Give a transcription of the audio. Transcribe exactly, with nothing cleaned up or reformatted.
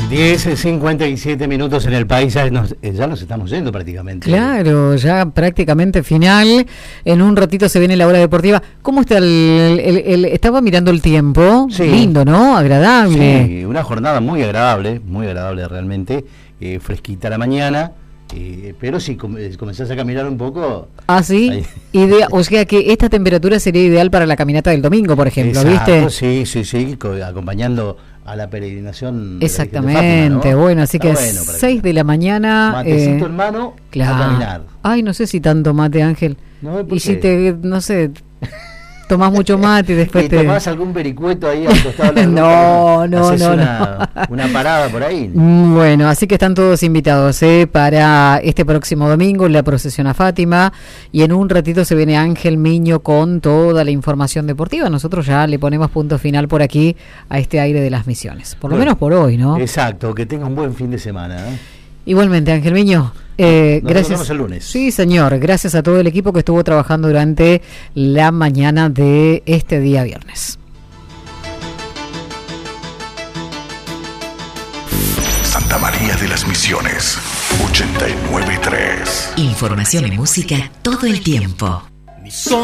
diez cincuenta y siete minutos en el país, ya nos, ya nos estamos yendo prácticamente. Claro, ya prácticamente final. En un ratito se viene la hora deportiva. ¿Cómo está el, el, el estaba mirando el tiempo? Sí. Lindo, ¿no? Agradable. Sí, una jornada muy agradable, muy agradable realmente, eh, fresquita la mañana, eh, pero si com- comenzás a caminar un poco... Ah, sí. Ahí. Idea, o sea que esta temperatura sería ideal para la caminata del domingo, por ejemplo, Exacto, ¿viste? sí, sí, sí, co- acompañando a la peregrinación. De Exactamente, la Virgen de Fátima, ¿no? bueno, así Está que bueno para seis que- de la mañana. Matecito eh, en mano, claro. a caminar. Ay, no sé si tanto mate, Ángel. No, ¿por Y si qué? te, no sé, tomás mucho mate y después ¿Y te... tomás algún vericueto ahí al costado de la ruta? No, no, ¿Hacés no, una, una parada por ahí? Bueno, así que están todos invitados ¿eh? para este próximo domingo, la procesión a Fátima, y en un ratito se viene Ángel Miño con toda la información deportiva. Nosotros ya le ponemos punto final por aquí a este aire de las misiones, por lo Bueno, menos por hoy, ¿no? Exacto, que tenga un buen fin de semana. ¿eh? Igualmente, Ángel Miño, eh, Nos gracias. vemos el lunes. Sí, señor, gracias a todo el equipo que estuvo trabajando durante la mañana de este día viernes. Santa María de las Misiones, ochenta y nueve punto tres. Información y música todo el tiempo.